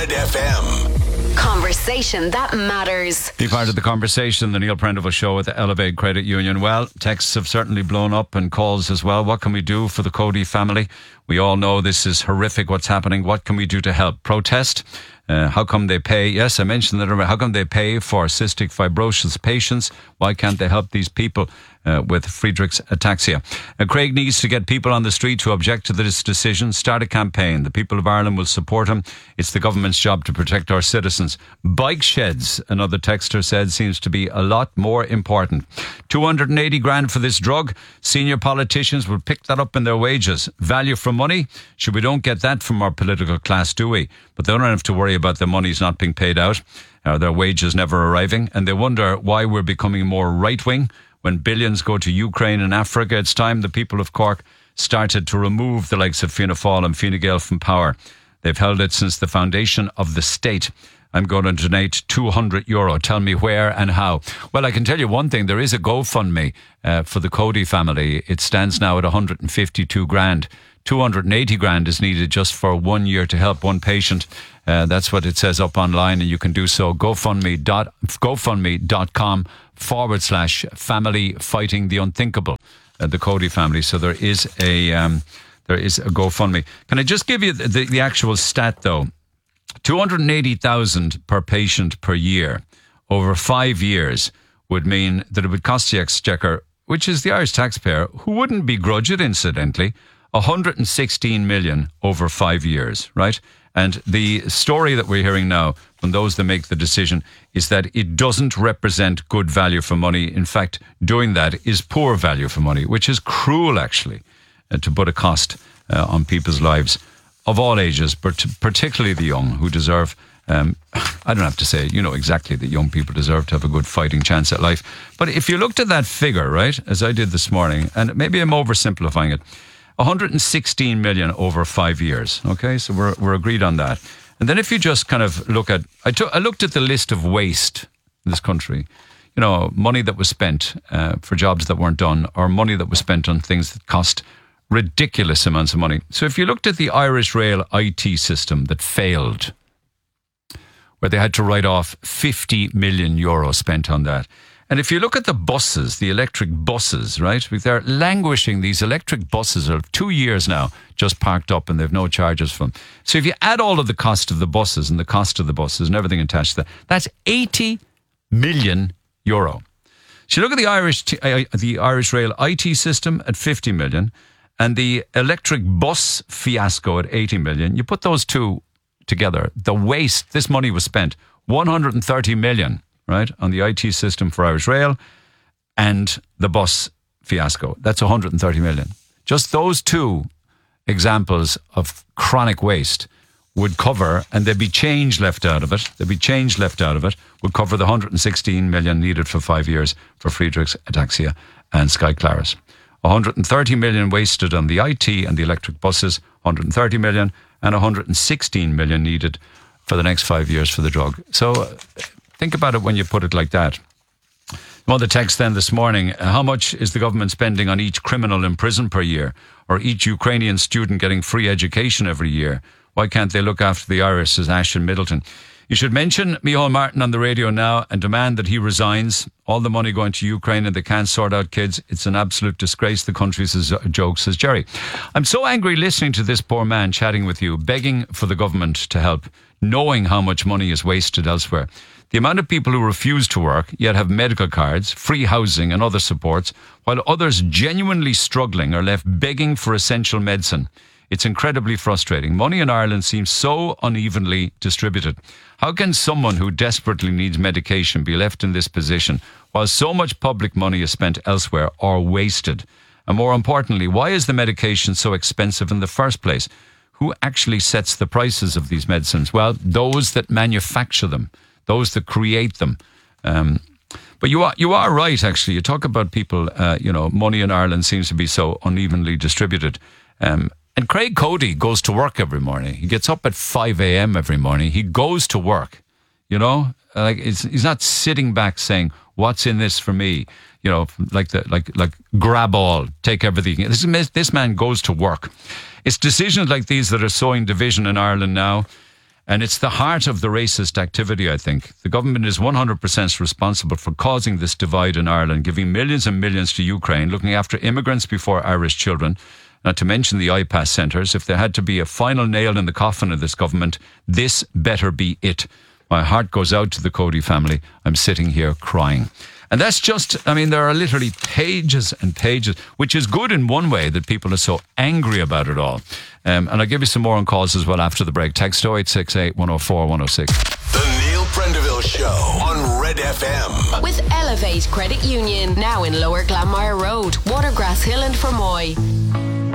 Red FM. Conversation that matters. Be part of the conversation, the Neil Prendeville Show at the Elevate Credit Union. Well, texts have certainly blown up and calls as well. What can we do for the Cody family? We all know this is horrific what's happening. What can we do to help? Protest? How come they pay? Yes, I mentioned that. How come they pay for cystic fibrosis patients? Why can't they help these people with Friedreich's ataxia? Craig needs to get people on the street to object to this decision. Start a campaign. The people of Ireland will support him. It's the government's job to protect our citizens. Bike sheds, another texter said, seems to be a lot more important. 280 grand for this drug. Senior politicians will pick that up in their wages. Value for money? Sure, we don't get that from our political class, do we? But they don't have to worry about the money's not being paid out, their wages never arriving, and they wonder why we're becoming more right-wing when billions go to Ukraine and Africa. It's time the people of Cork started to remove the likes of Fianna Fáil and Fine Gael from power. They've held it since the foundation of the state. I'm going to donate €200. Tell me where and how. Well, I can tell you one thing. There is a GoFundMe for the Cody family. It stands now at 152 grand. 280 grand is needed just for 1 year to help one patient. That's what it says up online, and you can do so. GoFundMe.com/family fighting the unthinkable. The Cody family. So there is a GoFundMe. Can I just give you the actual stat though? 280,000 per patient per year over 5 years would mean that it would cost the Exchequer, which is the Irish taxpayer, who wouldn't begrudge it incidentally, 116 million over 5 years, right? And the story that we're hearing now from those that make the decision is that it doesn't represent good value for money. In fact, doing that is poor value for money, which is cruel actually, to put a cost on people's lives of all ages, but particularly the young who deserve, I don't have to say, you know exactly that young people deserve to have a good fighting chance at life. But if you looked at that figure, right, as I did this morning, and maybe I'm oversimplifying it, 116 million over 5 years. Okay, so we're agreed on that. And then if you just kind of look at, I looked at the list of waste in this country. You know, money that was spent for jobs that weren't done, or money that was spent on things that cost ridiculous amounts of money. So if you looked at the Irish Rail IT system that failed, where they had to write off 50 million euro spent on that. And if you look at the buses, the electric buses, right? They're languishing. These electric buses are 2 years now just parked up and they've no charges for them. So if you add all of the cost of the buses and the cost of the buses and everything attached to that, that's 80 million euro. So you look at the Irish Rail IT system at 50 million and the electric bus fiasco at 80 million. You put those two together, the waste, this money was spent, 130 million. Right, on the IT system for Irish Rail and the bus fiasco. That's 130 million. Just those two examples of chronic waste would cover, and there'd be change left out of it, would cover the 116 million needed for 5 years for Friedreich's ataxia and Sky Claris. 130 million wasted on the IT and the electric buses, 130 million, and 116 million needed for the next 5 years for the drug. So think about it when you put it like that. One of the texts then this morning, how much is the government spending on each criminal in prison per year, or each Ukrainian student getting free education every year? Why can't they look after the Irish, says Ash in Middleton. You should mention Micheál Martin on the radio now and demand that he resigns. All the money going to Ukraine and they can't sort out kids. It's an absolute disgrace. The country's a joke, says Jerry. I'm so angry listening to this poor man chatting with you, begging for the government to help, knowing how much money is wasted elsewhere. The amount of people who refuse to work, yet have medical cards, free housing and other supports, while others genuinely struggling are left begging for essential medicine. It's incredibly frustrating. Money in Ireland seems so unevenly distributed. How can someone who desperately needs medication be left in this position while so much public money is spent elsewhere or wasted? And more importantly, why is the medication so expensive in the first place? Who actually sets the prices of these medicines? Well, those that manufacture them, those that create them. But you are right, actually. You talk about people, money in Ireland seems to be so unevenly distributed. And Craig Cody goes to work every morning. He gets up at 5 a.m. every morning. He goes to work, like he's not sitting back saying, what's in this for me? Like grab all, take everything. This man goes to work. It's decisions like these that are sowing division in Ireland now. And it's the heart of the racist activity, I think. The government is 100% responsible for causing this divide in Ireland, giving millions and millions to Ukraine, looking after immigrants before Irish children, not to mention the IPAS centres. If there had to be a final nail in the coffin of this government, this better be it. My heart goes out to the Cody family. I'm sitting here crying. And that's just, I mean, there are literally pages and pages, which is good in one way that people are so angry about it all. And I'll give you some more on calls as well after the break. Text 0868 104 106. The Neil Prendeville Show on Red FM. With Elevate Credit Union, now in Lower Glanmire Road, Watergrass Hill and Fermoy.